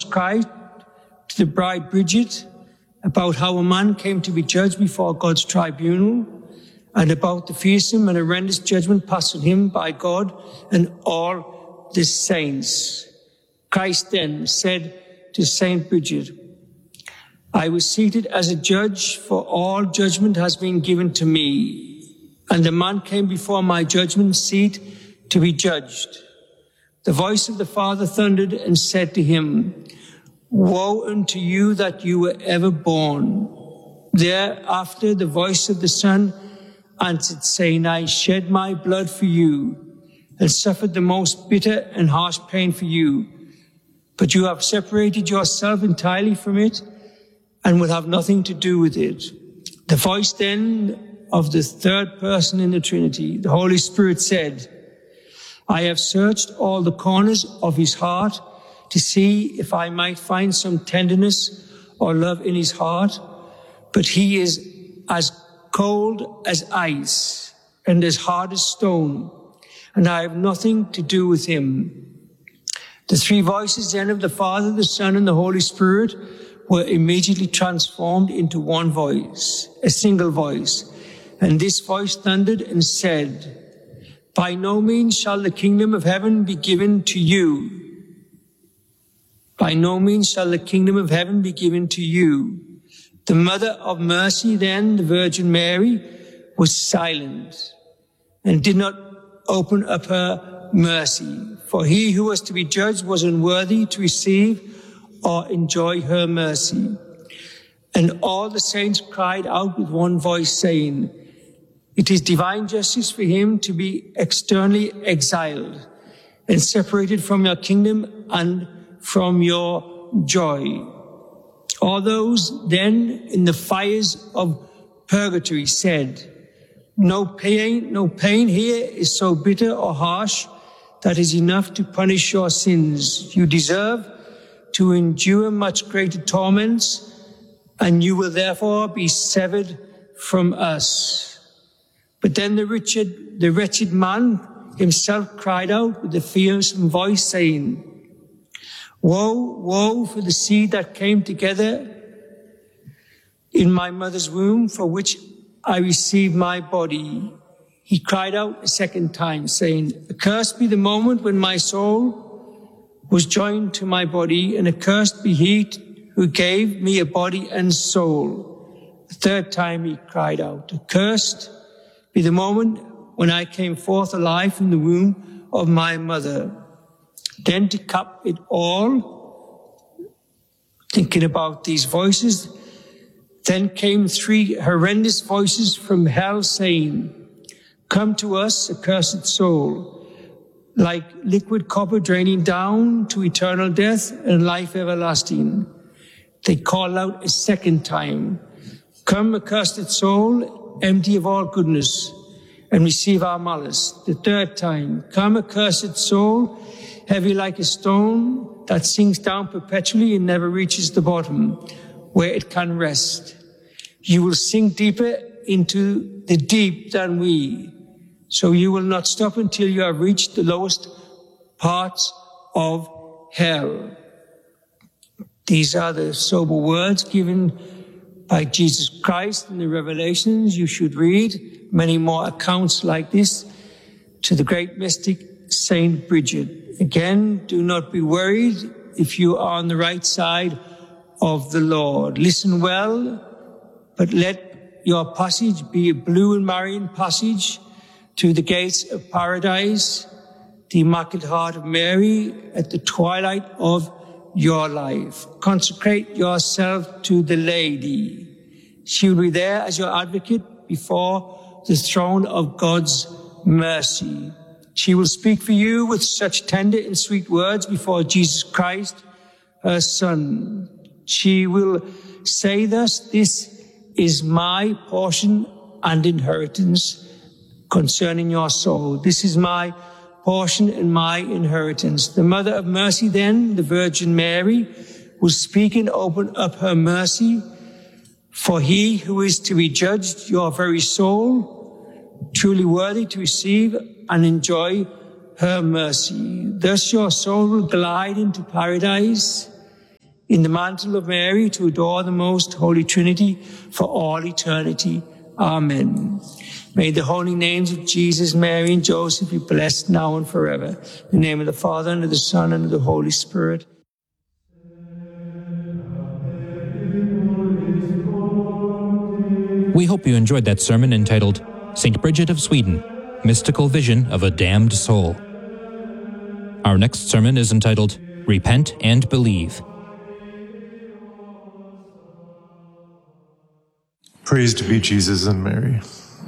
described to the bride Bridget about how a man came to be judged before God's tribunal, and about the fearsome and horrendous judgment passed on him by God and all the saints. Christ then said to Saint Bridget, I was seated as a judge, for all judgment has been given to me. And the man came before my judgment seat to be judged. The voice of the Father thundered and said to him, Woe unto you that you were ever born. Thereafter the voice of the Son answered, saying, I shed my blood for you, and suffered the most bitter and harsh pain for you. But you have separated yourself entirely from it, and will have nothing to do with it. The voice then of the third person in the Trinity, the Holy Spirit, said, I have searched all the corners of his heart to see if I might find some tenderness or love in his heart, but he is as cold as ice and as hard as stone, and I have nothing to do with him. The three voices then of the Father, the Son, and the Holy Spirit were immediately transformed into one voice, a single voice. And this voice thundered and said, By no means shall the kingdom of heaven be given to you. By no means shall the kingdom of heaven be given to you. The mother of mercy then, the Virgin Mary, was silent and did not open up her mercy, for he who was to be judged was unworthy to receive or enjoy her mercy. And all the saints cried out with one voice, saying, It is divine justice for him to be externally exiled and separated from your kingdom and from your joy. All those then in the fires of purgatory said, No pain here is so bitter or harsh that is enough to punish your sins. You deserve to endure much greater torments, and you will therefore be severed from us. But then the wretched man himself cried out with a fearsome voice, saying, Woe, woe for the seed that came together in my mother's womb, for which I received my body. He cried out a second time, saying, Accursed be the moment when my soul was joined to my body, and accursed be he who gave me a body and soul. The third time he cried out, Accursed be the moment when I came forth alive from the womb of my mother. Then to cap it all, thinking about these voices, then came three horrendous voices from hell saying, Come to us, accursed soul, like liquid copper draining down to eternal death and life everlasting. They call out a second time, Come, accursed soul, empty of all goodness, and receive our malice. The third time, Come, accursed soul, heavy like a stone that sinks down perpetually and never reaches the bottom, where it can rest. You will sink deeper into the deep than we, so you will not stop until you have reached the lowest parts of hell. These are the sober words given by Jesus Christ in the Revelations. You should read many more accounts like this to the great mystic Saint Bridget. Again, do not be worried if you are on the right side of the Lord. Listen well, but let your passage be a blue and Marian passage to the gates of paradise, the Immaculate Heart of Mary, at the twilight of your life. Consecrate yourself to the Lady. She will be there as your advocate before the throne of God's mercy. She will speak for you with such tender and sweet words before Jesus Christ, her Son. She will say thus, This is my portion and inheritance concerning your soul. This is my portion and my inheritance. The Mother of Mercy then, the Virgin Mary, will speak and open up her mercy for he who is to be judged, your very soul, truly worthy to receive and enjoy her mercy. Thus your soul will glide into paradise in the mantle of Mary to adore the most holy Trinity for all eternity. Amen. May the holy names of Jesus, Mary, and Joseph be blessed now and forever. In the name of the Father, and of the Son, and of the Holy Spirit. We hope you enjoyed that sermon entitled St. Bridget of Sweden, Mystical Vision of a Damned Soul. Our next sermon is entitled Repent and Believe. Praise be Jesus and Mary.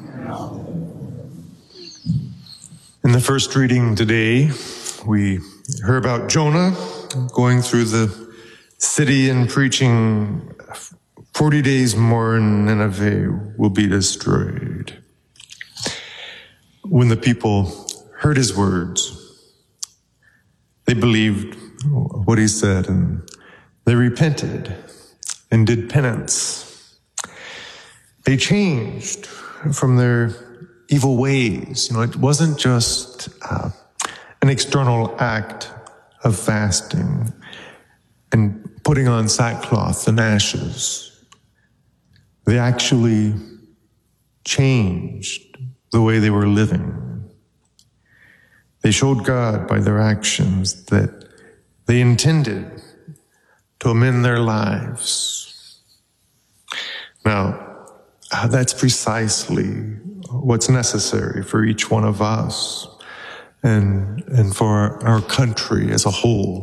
In the first reading today, we heard about Jonah going through the city and preaching 40 days more and Nineveh will be destroyed. When the people heard his words, they believed what he said and they repented and did penance. They changed from their evil ways. It wasn't just an external act of fasting and putting on sackcloth and ashes. They actually changed the way they were living. They showed God by their actions that they intended to amend their lives. Now, that's precisely what's necessary for each one of us and for our country as a whole.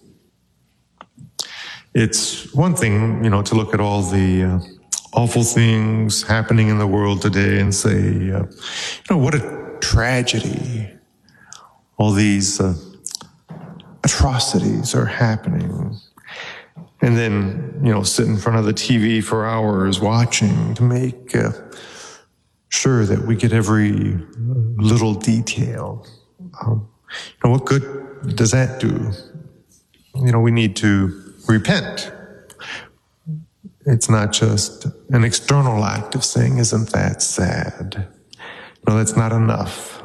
It's one thing, to look at all the awful things happening in the world today and say, what a tragedy. All these atrocities are happening. And then, sit in front of the TV for hours watching to make sure that we get every little detail. What good does that do? We need to repent. It's not just an external act of saying, isn't that sad? No, that's not enough.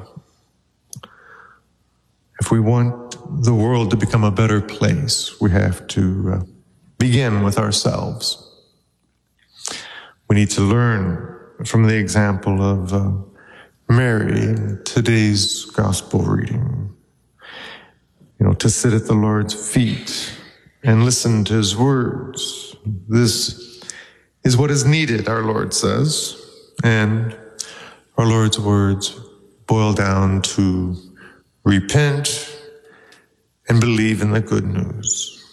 If we want the world to become a better place, we have to begin with ourselves. We need to learn from the example of Mary in today's gospel reading. To sit at the Lord's feet and listen to his words. This is what is needed, our Lord says. And our Lord's words boil down to repent and believe in the good news.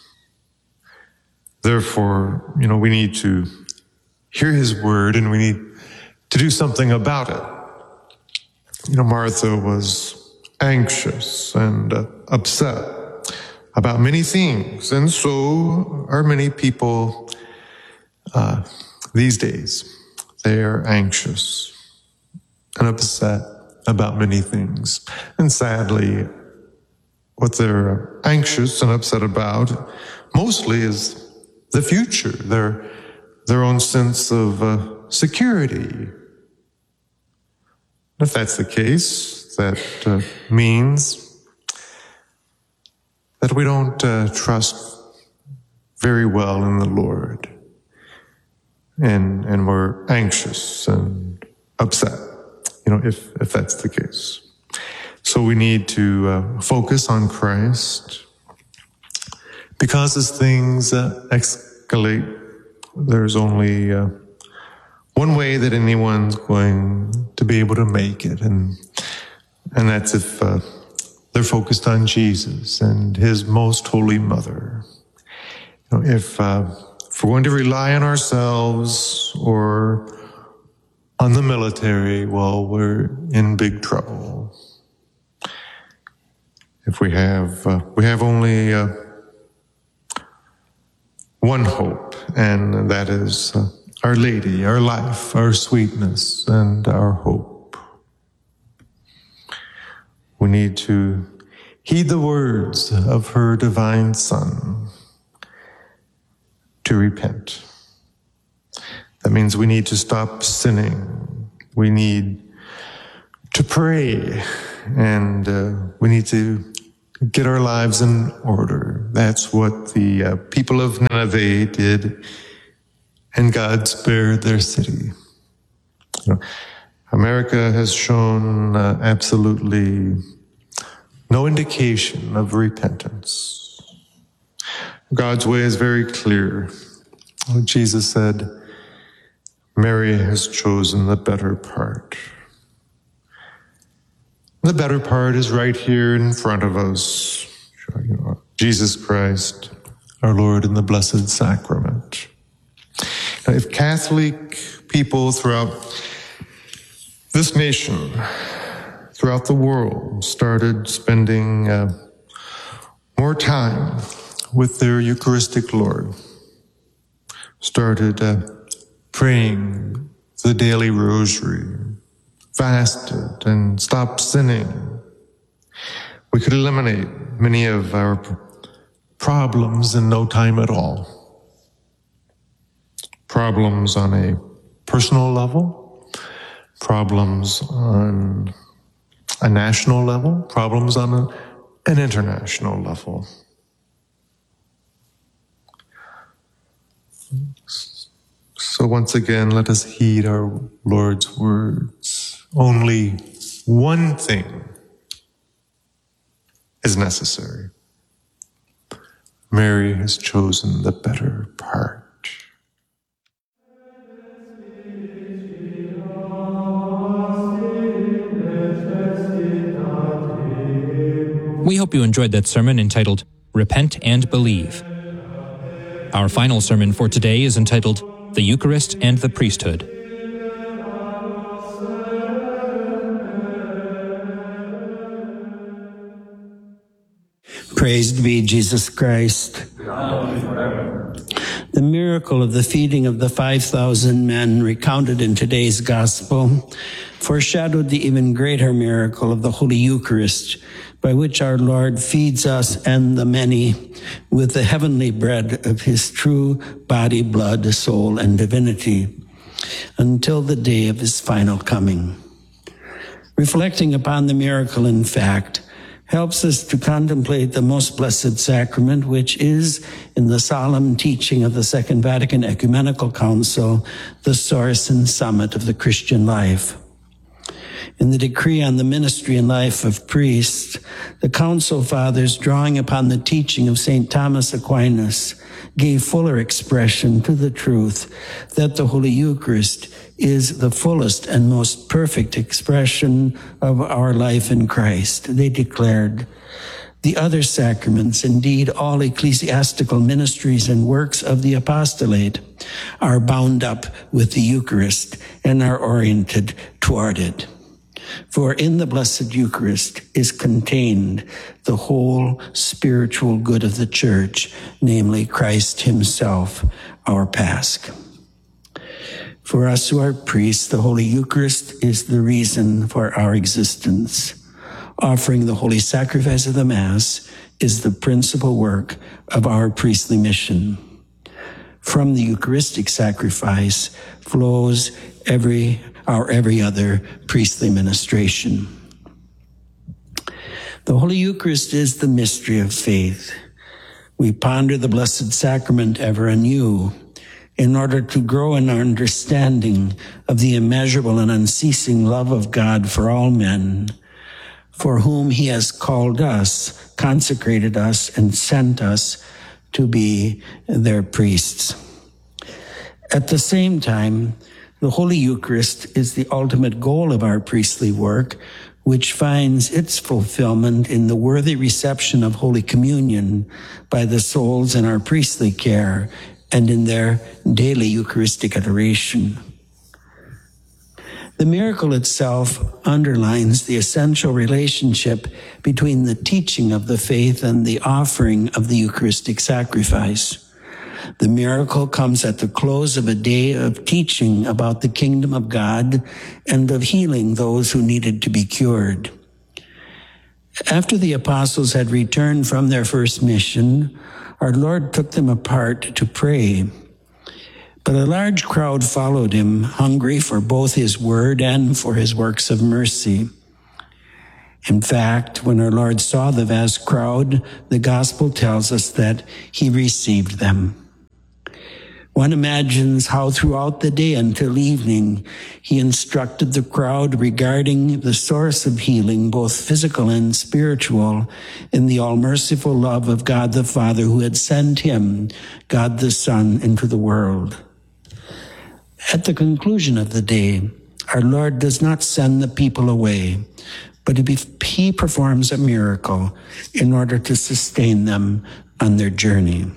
Therefore, we need to hear his word and we need to do something about it. Martha was anxious and upset about many things, and so are many people these days. They are anxious and upset about many things. And sadly, what they're anxious and upset about mostly is the future, their own sense of security. If that's the case, that means that we don't trust very well in the Lord. And we're anxious and upset, if that's the case. So we need to focus on Christ, because as things escalate, there's only one way that anyone's going to be able to make it, and that's if they're focused on Jesus and his most holy mother. If we're going to rely on ourselves or on the military, well, we're in big trouble. If we have only one hope, and that is Our Lady, our life, our sweetness, and our hope. We need to heed the words of her divine Son to repent. That means we need to stop sinning. We need to pray, and we need to get our lives in order. That's what the people of Nineveh did, and God spared their city. America has shown absolutely no indication of repentance. God's way is very clear. Jesus said, Mary has chosen the better part. The better part is right here in front of us. Jesus Christ, our Lord in the Blessed Sacrament. Now, if Catholic people throughout this nation, throughout the world, started spending more time with their Eucharistic Lord, started praying the daily rosary, fasted, and stopped sinning, we could eliminate many of our problems in no time at all. Problems on a personal level, problems on a national level, problems on an international level. So once again, let us heed our Lord's words. Only one thing is necessary. Mary has chosen the better part. We hope you enjoyed that sermon entitled, Repent and Believe. Our final sermon for today is entitled, The Eucharist and the Priesthood. Praised be Jesus Christ. The miracle of the feeding of the 5,000 men recounted in today's gospel foreshadowed the even greater miracle of the Holy Eucharist, by which our Lord feeds us and the many with the heavenly bread of his true body, blood, soul, and divinity, until the day of his final coming. Reflecting upon the miracle, in fact, helps us to contemplate the most blessed sacrament, which is, in the solemn teaching of the Second Vatican Ecumenical Council, the source and summit of the Christian life. In the decree on the ministry and life of priests, the Council Fathers, drawing upon the teaching of St. Thomas Aquinas, gave fuller expression to the truth that the Holy Eucharist is the fullest and most perfect expression of our life in Christ. They declared, the other sacraments, indeed all ecclesiastical ministries and works of the apostolate, are bound up with the Eucharist and are oriented toward it. For in the Blessed Eucharist is contained the whole spiritual good of the Church, namely Christ himself, our Pasch. For us who are priests, the Holy Eucharist is the reason for our existence. Offering the holy sacrifice of the Mass is the principal work of our priestly mission. From the Eucharistic sacrifice flows every other priestly ministration. The Holy Eucharist is the mystery of faith. We ponder the Blessed Sacrament ever anew in order to grow in our understanding of the immeasurable and unceasing love of God for all men, for whom he has called us, consecrated us, and sent us to be their priests. At the same time, the Holy Eucharist is the ultimate goal of our priestly work, which finds its fulfillment in the worthy reception of Holy Communion by the souls in our priestly care and in their daily Eucharistic adoration. The miracle itself underlines the essential relationship between the teaching of the faith and the offering of the Eucharistic sacrifice. The miracle comes at the close of a day of teaching about the kingdom of God and of healing those who needed to be cured. After the apostles had returned from their first mission, our Lord took them apart to pray. But a large crowd followed him, hungry for both his word and for his works of mercy. In fact, when our Lord saw the vast crowd, the gospel tells us that he received them. One imagines how throughout the day until evening, he instructed the crowd regarding the source of healing, both physical and spiritual, in the all-merciful love of God the Father who had sent him, God the Son, into the world. At the conclusion of the day, our Lord does not send the people away, but he performs a miracle in order to sustain them on their journey.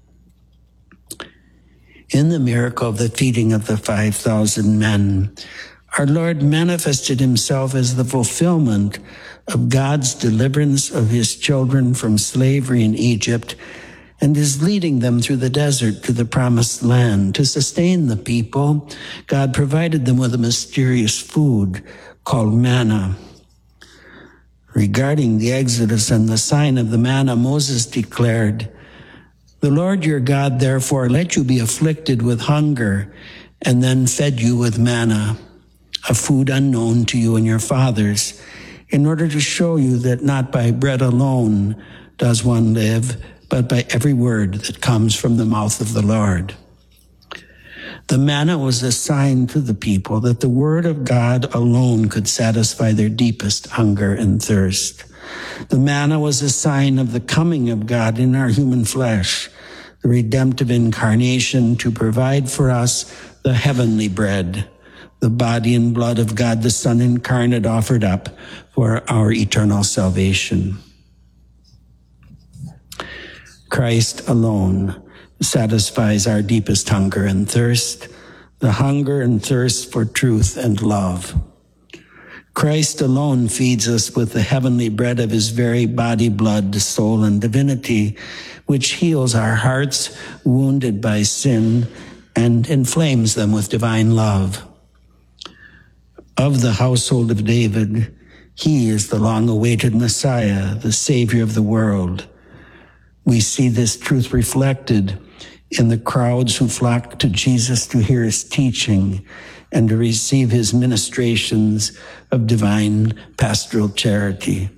In the miracle of the feeding of the 5,000 men, our Lord manifested himself as the fulfillment of God's deliverance of his children from slavery in Egypt and is leading them through the desert to the promised land. To sustain the people, God provided them with a mysterious food called manna. Regarding the Exodus and the sign of the manna, Moses declared, "The Lord your God, therefore, let you be afflicted with hunger, and then fed you with manna, a food unknown to you and your fathers, in order to show you that not by bread alone does one live, but by every word that comes from the mouth of the Lord." The manna was a sign to the people that the word of God alone could satisfy their deepest hunger and thirst. The manna was a sign of the coming of God in our human flesh, the redemptive incarnation to provide for us the heavenly bread, the body and blood of God the Son incarnate offered up for our eternal salvation. Christ alone satisfies our deepest hunger and thirst, the hunger and thirst for truth and love. Christ alone feeds us with the heavenly bread of his very body, blood, soul, and divinity, which heals our hearts wounded by sin and inflames them with divine love. Of the household of David, he is the long-awaited Messiah, the Savior of the world. We see this truth reflected in the crowds who flocked to Jesus to hear his teaching and to receive his ministrations of divine pastoral charity.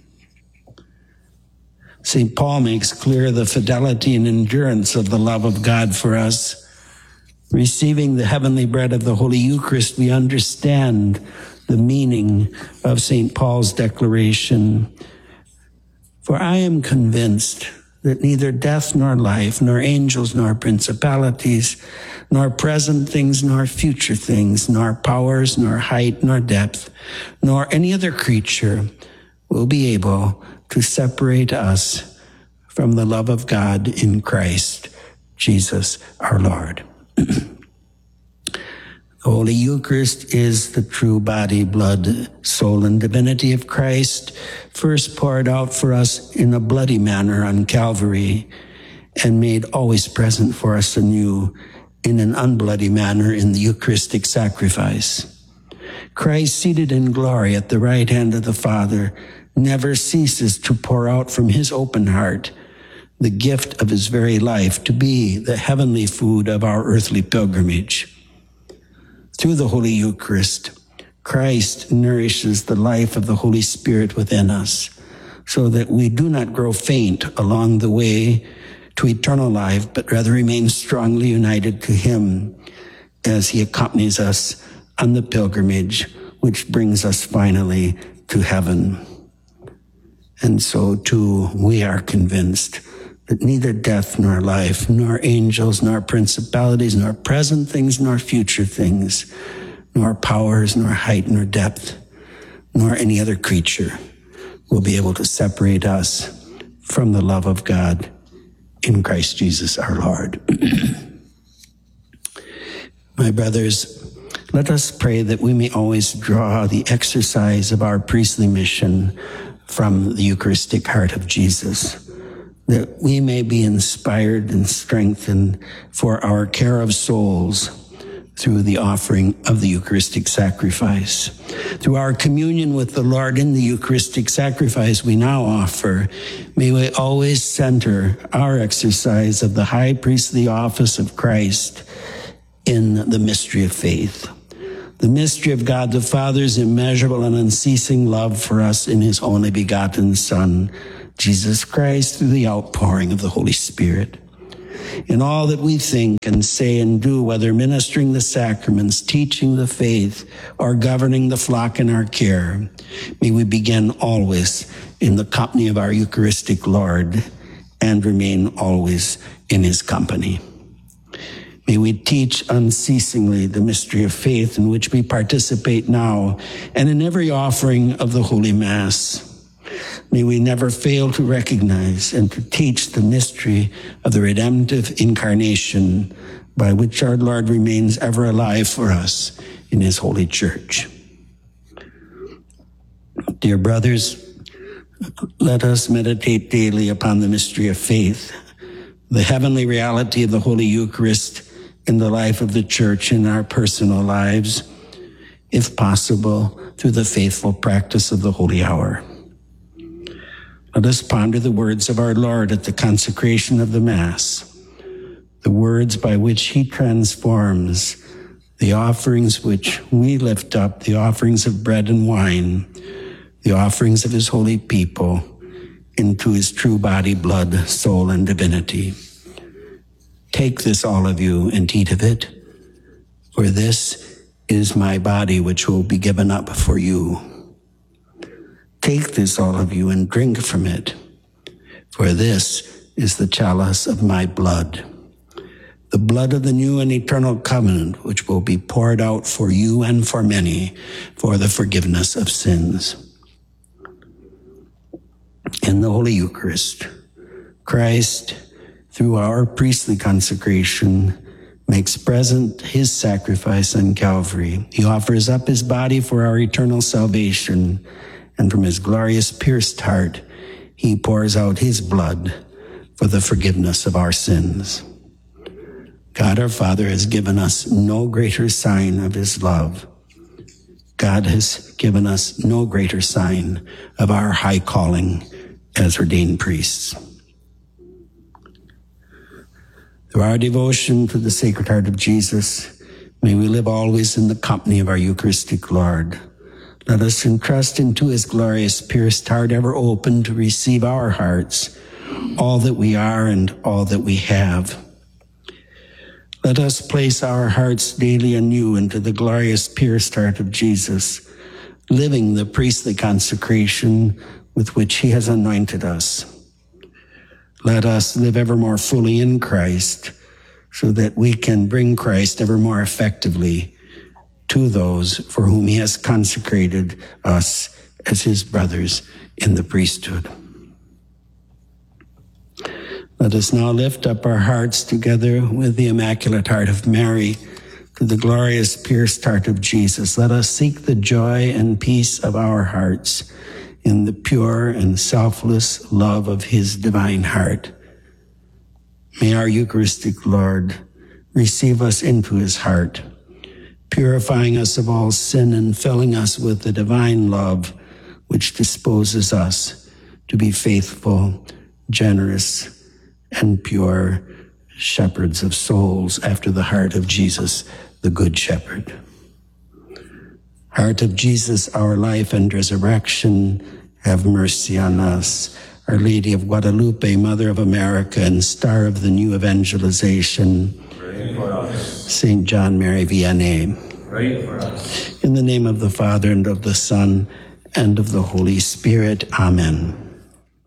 St. Paul makes clear the fidelity and endurance of the love of God for us. Receiving the heavenly bread of the Holy Eucharist, we understand the meaning of St. Paul's declaration. "For I am convinced that neither death nor life, nor angels nor principalities, nor present things nor future things, nor powers, nor height, nor depth, nor any other creature will be able to separate us from the love of God in Christ Jesus our Lord." The Holy Eucharist is the true body, blood, soul, and divinity of Christ, first poured out for us in a bloody manner on Calvary and made always present for us anew in an unbloody manner in the Eucharistic sacrifice. Christ, seated in glory at the right hand of the Father, never ceases to pour out from his open heart the gift of his very life to be the heavenly food of our earthly pilgrimage. Through the Holy Eucharist, Christ nourishes the life of the Holy Spirit within us so that we do not grow faint along the way to eternal life, but rather remain strongly united to him as he accompanies us on the pilgrimage, which brings us finally to heaven. And so too, we are convinced that neither death nor life, nor angels, nor principalities, nor present things, nor future things, nor powers, nor height, nor depth, nor any other creature will be able to separate us from the love of God in Christ Jesus our Lord. My brothers, let us pray that we may always draw the exercise of our priestly mission from the Eucharistic heart of Jesus, that we may be inspired and strengthened for our care of souls through the offering of the Eucharistic sacrifice. Through our communion with the Lord in the Eucharistic sacrifice we now offer, may we always center our exercise of the high priestly office of Christ in the mystery of faith. the mystery of God the Father's immeasurable and unceasing love for us in his only begotten Son, Jesus Christ, through the outpouring of the Holy Spirit. In all that we think and say and do, whether ministering the sacraments, teaching the faith, or governing the flock in our care, may we begin always in the company of our Eucharistic Lord and remain always in his company. May we teach unceasingly the mystery of faith in which we participate now and in every offering of the Holy Mass. May we never fail to recognize and to teach the mystery of the redemptive incarnation by which our Lord remains ever alive for us in his holy church. Dear brothers, let us meditate daily upon the mystery of faith, the heavenly reality of the Holy Eucharist in the life of the church in our personal lives, if possible, through the faithful practice of the Holy Hour. Let us ponder the words of our Lord at the consecration of the Mass, the words by which he transforms the offerings which we lift up, the offerings of bread and wine, the offerings of his holy people, into his true body, blood, soul, and divinity. Take this, all of you, and eat of it, for this is my body which will be given up for you. Take this, all of you, and drink from it, for this is the chalice of my blood, the blood of the new and eternal covenant, which will be poured out for you and for many for the forgiveness of sins. In the Holy Eucharist, Christ, through our priestly consecration, makes present his sacrifice on Calvary. He offers up his body for our eternal salvation, and from his glorious pierced heart, he pours out his blood for the forgiveness of our sins. God our Father has given us no greater sign of his love. God has given us no greater sign of our high calling as ordained priests. Through our devotion to the Sacred Heart of Jesus, may we live always in the company of our Eucharistic Lord. Let us entrust into his glorious pierced heart, ever open to receive our hearts, all that we are and all that we have. Let us place our hearts daily anew into the glorious pierced heart of Jesus, living the priestly consecration with which he has anointed us. Let us live ever more fully in Christ, so that we can bring Christ ever more effectively to those for whom he has consecrated us as his brothers in the priesthood. Let us now lift up our hearts together with the Immaculate Heart of Mary to the glorious pierced heart of Jesus. Let us seek the joy and peace of our hearts in the pure and selfless love of his divine heart. May our Eucharistic Lord receive us into his heart, purifying us of all sin and filling us with the divine love which disposes us to be faithful, generous, and pure shepherds of souls after the heart of Jesus, the Good Shepherd. Heart of Jesus, our life and resurrection, have mercy on us. Our Lady of Guadalupe, Mother of America and Star of the New Evangelization, pray for us. Saint John Mary Vianney, pray for us. In the name of the Father, and of the Son, and of the Holy Spirit. Amen.